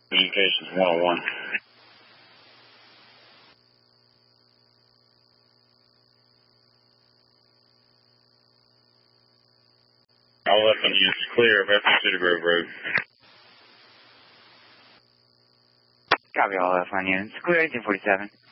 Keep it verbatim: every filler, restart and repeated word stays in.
Communications one oh one. All eleven units clear of F Cedar Grove Road. Copy all eleven units. Clear eighteen forty-seven.